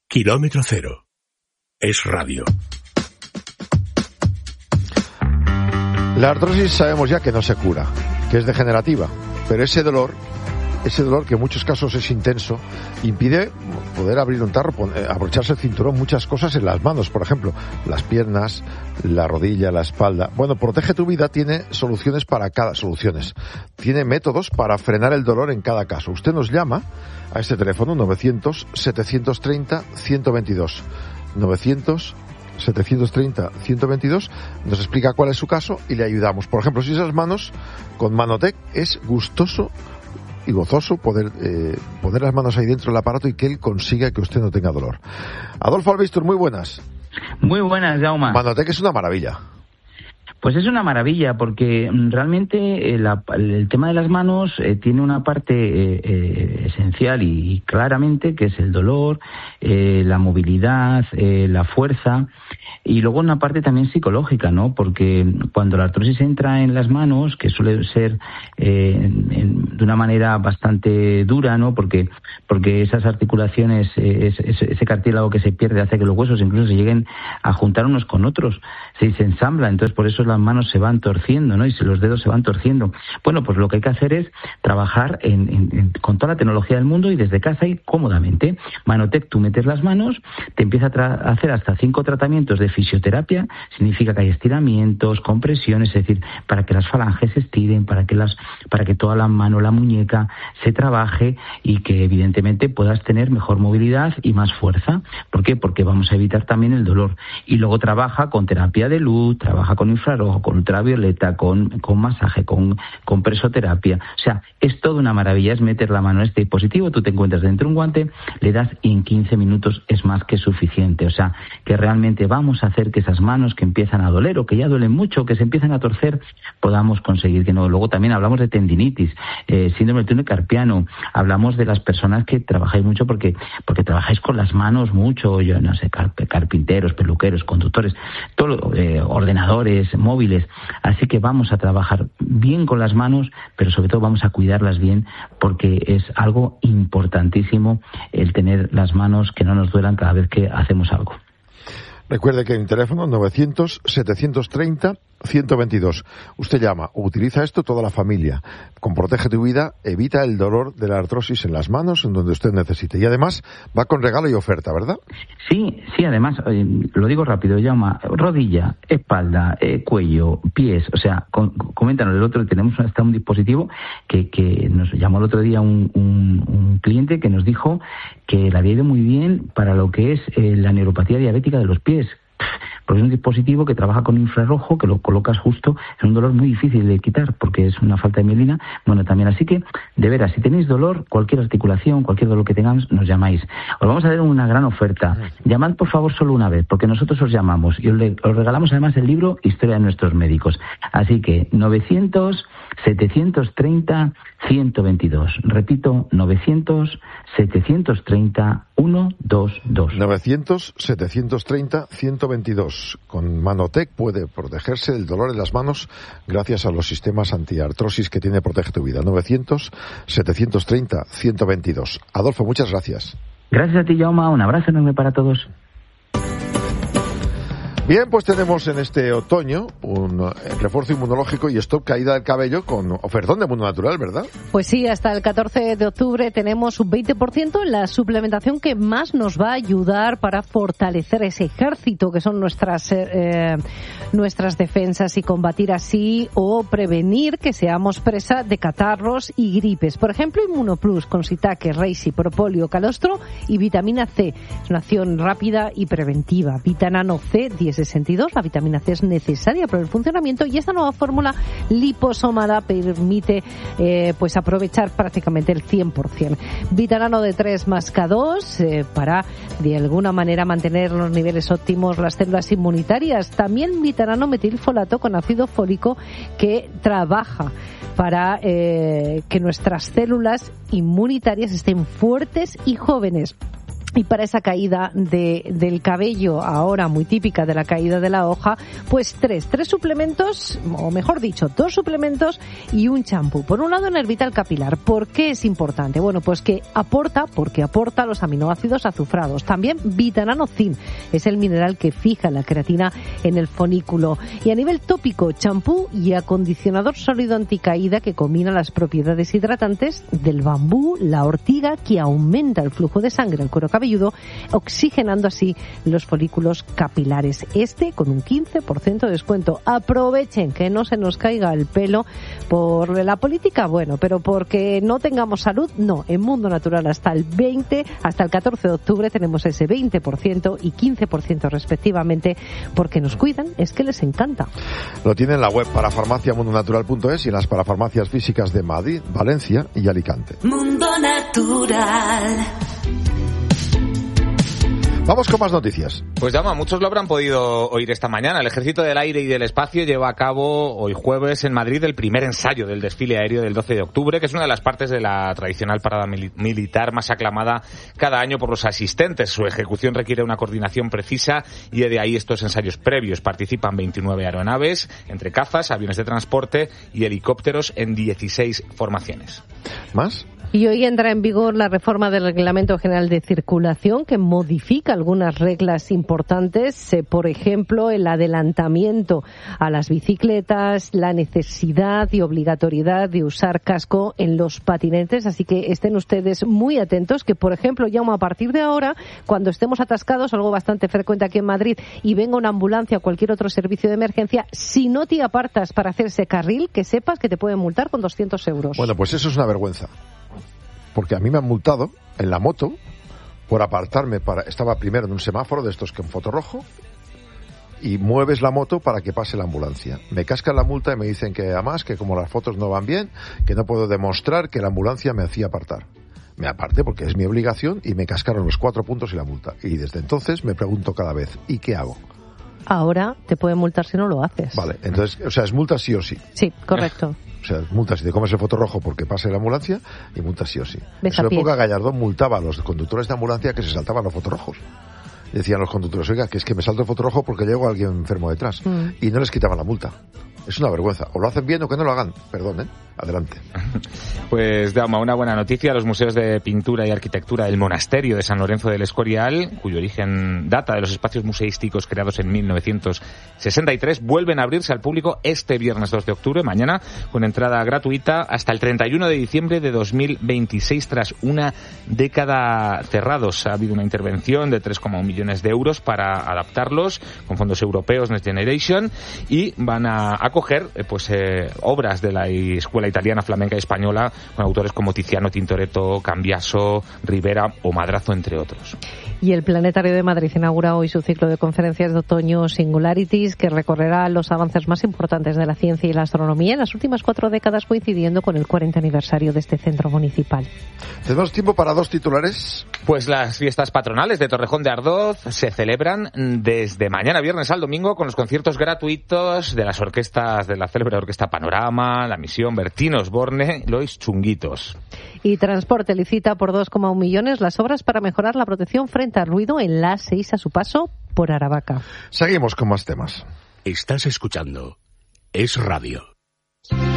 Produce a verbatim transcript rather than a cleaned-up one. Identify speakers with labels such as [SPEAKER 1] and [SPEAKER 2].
[SPEAKER 1] Kilómetro Cero. Es radio.
[SPEAKER 2] La artrosis sabemos ya que no se cura, que es degenerativa, pero ese dolor, ese dolor que en muchos casos es intenso, impide poder abrir un tarro, abrocharse el cinturón, muchas cosas en las manos, por ejemplo, las piernas, la rodilla, la espalda. Bueno, Protege tu Vida tiene soluciones para cada, soluciones, tiene métodos para frenar el dolor en cada caso. Usted nos llama a este teléfono novecientos, setecientos treinta, ciento veintidós. novecientos, setecientos treinta, ciento veintidós, nos explica cuál es su caso y le ayudamos. Por ejemplo, si esas manos, con Manotec es gustoso y gozoso poder eh, poner las manos ahí dentro del aparato y que él consiga que usted no tenga dolor. Adolfo Albistur, muy buenas.
[SPEAKER 3] Muy buenas, Jaume.
[SPEAKER 2] Manotec es una maravilla.
[SPEAKER 3] Pues es una maravilla porque realmente el, el tema de las manos eh, tiene una parte eh, eh, esencial y, y claramente que es el dolor, eh, la movilidad, eh, la fuerza y luego una parte también psicológica, ¿no? Porque cuando la artrosis entra en las manos, que suele ser eh, en, en, de una manera bastante dura, ¿no? Porque porque esas articulaciones, eh, ese, ese cartílago que se pierde hace que los huesos incluso se lleguen a juntar unos con otros, se, se ensambla, entonces por eso las manos se van torciendo, ¿no? Y los dedos se van torciendo. Bueno, pues lo que hay que hacer es trabajar en, en, en, con toda la tecnología del mundo y desde casa y cómodamente. Manotec, tú metes las manos, te empieza a, tra- a hacer hasta cinco tratamientos de fisioterapia, significa que hay estiramientos, compresiones, es decir, para que las falanges se estiren, para que las, para que toda la mano, la muñeca se trabaje y que evidentemente puedas tener mejor movilidad y más fuerza. ¿Por qué? Porque vamos a evitar también el dolor. Y luego trabaja con terapia de luz, trabaja con infrarrojo, con ultravioleta, con, con masaje, con, con presoterapia. O sea, es toda una maravilla, es meter la mano en este dispositivo, tú te encuentras dentro de un guante, le das y en quince minutos es más que suficiente. O sea, que realmente vamos a hacer que esas manos que empiezan a doler o que ya duelen mucho, que se empiezan a torcer, podamos conseguir que no. Luego también hablamos de tendinitis, eh, síndrome del túnel carpiano, hablamos de las personas que trabajáis mucho porque, porque trabajáis con las manos mucho, yo no sé, carpinteros, peluqueros, conductores, todo, eh, ordenadores, móviles, así que vamos a trabajar bien con las manos, pero sobre todo vamos a cuidarlas bien porque es algo importantísimo el tener las manos que no nos duelan cada vez que hacemos algo.
[SPEAKER 2] Recuerde que hay un teléfono novecientos, setecientos treinta, ciento veintidós. Usted llama o utiliza esto toda la familia. Con Protege tu Vida evita el dolor de la artrosis en las manos en donde usted necesite. Y además va con regalo y oferta, ¿verdad?
[SPEAKER 3] Sí, sí, además, eh, lo digo rápido, llama rodilla, espalda, eh, cuello, pies. O sea, con, coméntanos, el otro tenemos hasta un dispositivo que, que nos llamó el otro día un, un, un cliente que nos dijo que le había ido muy bien para lo que es eh, la neuropatía diabética de los pies. Porque es un dispositivo que trabaja con infrarrojo, que lo colocas justo, es un dolor muy difícil de quitar porque es una falta de mielina. Bueno, también, así que, de veras, si tenéis dolor, cualquier articulación, cualquier dolor que tengáis, nos llamáis. Os vamos a dar una gran oferta. Llamad, por favor, solo una vez, porque nosotros os llamamos y os, le, os regalamos además el libro Historia de nuestros médicos. Así que, novecientos, setecientos treinta, ciento veintidós. Repito, novecientos, setecientos treinta, ciento veintidós.
[SPEAKER 2] novecientos, setecientos treinta, ciento veintidós. Con Manotec puede protegerse del dolor en las manos gracias a los sistemas antiartrosis que tiene Protege tu Vida. novecientos, setecientos treinta, ciento veintidós. Adolfo, muchas gracias.
[SPEAKER 3] Gracias a ti, Jaume. Un abrazo enorme para todos.
[SPEAKER 2] Bien, pues tenemos en este otoño un refuerzo inmunológico y stop caída del cabello con ofertón de Mundo Natural, ¿verdad?
[SPEAKER 4] Pues sí, hasta el catorce de octubre tenemos un veinte por ciento en la suplementación que más nos va a ayudar para fortalecer ese ejército que son nuestras eh, nuestras defensas y combatir así o prevenir que seamos presa de catarros y gripes. Por ejemplo, Inmunoplus con Shiitake, Reishi, Propóleo, Calostro y vitamina C. Es una acción rápida y preventiva. Vitanano C, diez sesenta y dos, la vitamina C es necesaria para el funcionamiento y esta nueva fórmula liposomada permite eh, pues aprovechar prácticamente el cien por ciento. Vitanano D tres más K dos eh, para de alguna manera mantener los niveles óptimos las células inmunitarias. También vitanano metilfolato con ácido fólico que trabaja para eh, que nuestras células inmunitarias estén fuertes y jóvenes. Y para esa caída de, del cabello, ahora muy típica de la caída de la hoja, pues tres, tres suplementos, o mejor dicho, dos suplementos y un champú. Por un lado, Nervital Capilar. ¿Por qué es importante? Bueno, pues que aporta, porque aporta los aminoácidos azufrados. También Vitananocin, es el mineral que fija la queratina en el folículo. Y a nivel tópico, champú y acondicionador sólido anticaída que combina las propiedades hidratantes del bambú, la ortiga, que aumenta el flujo de sangre al cuero cabelludo, oxigenando así los folículos capilares. Este con un quince por ciento de descuento. Aprovechen que no se nos caiga el pelo por la política, bueno, pero porque no tengamos salud, no. En Mundo Natural hasta el veinte, hasta el catorce de octubre tenemos ese veinte por ciento y quince por ciento respectivamente, porque nos cuidan, es que les encanta.
[SPEAKER 2] Lo tiene en la web parafarmacia mundo natural punto es y en las parafarmacias físicas de Madrid, Valencia y Alicante.
[SPEAKER 5] Mundo Natural.
[SPEAKER 2] Vamos con más noticias.
[SPEAKER 6] Pues Jaume, muchos lo habrán podido oír esta mañana. El Ejército del Aire y del Espacio lleva a cabo hoy jueves en Madrid el primer ensayo del desfile aéreo del doce de octubre, que es una de las partes de la tradicional parada mil- militar más aclamada cada año por los asistentes. Su ejecución requiere una coordinación precisa y de ahí estos ensayos previos. Participan veintinueve aeronaves, entre cazas, aviones de transporte y helicópteros en dieciséis formaciones.
[SPEAKER 2] ¿Más?
[SPEAKER 4] Y hoy entra en vigor la reforma del Reglamento General de Circulación que modifica algunas reglas importantes, eh, por ejemplo, el adelantamiento a las bicicletas, la necesidad y obligatoriedad de usar casco en los patinetes, así que estén ustedes muy atentos que, por ejemplo, ya a partir de ahora, cuando estemos atascados, algo bastante frecuente aquí en Madrid, y venga una ambulancia o cualquier otro servicio de emergencia, si no te apartas para hacer ese carril, que sepas que te pueden multar con doscientos euros.
[SPEAKER 2] Bueno, pues eso es una vergüenza. Porque a mí me han multado en la moto por apartarme para... Estaba primero en un semáforo de estos que en foto rojo y mueves la moto para que pase la ambulancia. Me cascan la multa y me dicen que además que como las fotos no van bien, que no puedo demostrar que la ambulancia me hacía apartar. Me aparté porque es mi obligación y me cascaron los cuatro puntos y la multa. Y desde entonces me pregunto cada vez, ¿y qué hago?
[SPEAKER 4] Ahora te pueden multar si no lo haces.
[SPEAKER 2] Vale, entonces, o sea, es multa sí o sí.
[SPEAKER 4] Sí, correcto.
[SPEAKER 2] O sea, multa si te comes el fotorrojo porque pase la ambulancia y multa sí o sí. En
[SPEAKER 4] Ves a
[SPEAKER 2] su
[SPEAKER 4] pie.
[SPEAKER 2] época Gallardón multaba a los conductores de ambulancia que se saltaban los fotorrojos. Decían los conductores, oiga, que es que me salto el fotorrojo porque llego alguien enfermo detrás.
[SPEAKER 4] Mm.
[SPEAKER 2] Y no les quitaban la multa. Es una vergüenza. O lo hacen bien o que no lo hagan. Perdón, ¿eh? Adelante.
[SPEAKER 6] Pues, Jaume, una buena noticia. Los museos de pintura y arquitectura del Monasterio de San Lorenzo del Escorial, cuyo origen data de los espacios museísticos creados en mil novecientos sesenta y tres, vuelven a abrirse al público este viernes dos de octubre, mañana, con entrada gratuita hasta el treinta y uno de diciembre de dos mil veintiséis, tras una década cerrados. Ha habido una intervención de tres coma uno millones de euros para adaptarlos con fondos europeos Next Generation y van a acoger eh, pues eh, obras de la escuela italiana, flamenca y española con autores como Tiziano, Tintoretto, Cambiaso, Rivera o Madrazo, entre otros.
[SPEAKER 4] Y el Planetario de Madrid inaugura hoy su ciclo de conferencias de otoño Singularities, que recorrerá los avances más importantes de la ciencia y la astronomía en las últimas cuatro décadas, coincidiendo con el cuarenta aniversario de este centro municipal.
[SPEAKER 2] ¿Tenemos tiempo para dos titulares?
[SPEAKER 6] Pues las fiestas patronales de Torrejón de Ardoz se celebran desde mañana viernes al domingo con los conciertos gratuitos de las orquestas de la célebre Orquesta Panorama, La Misión, Bertín Osborne, Los Chunguitos.
[SPEAKER 4] Y Transporte licita por dos coma uno millones las obras para mejorar la protección frente al ruido en la A seis a su paso por Aravaca.
[SPEAKER 2] Seguimos con más temas.
[SPEAKER 1] Estás escuchando Es Radio.